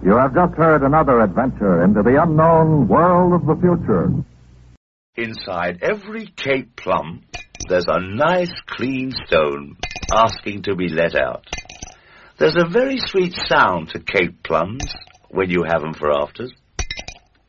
You have just heard another adventure into the unknown world of the future. Inside every Cape plum, there's a nice clean stone asking to be let out. There's a very sweet sound to Cape plums when you have 'em for afters.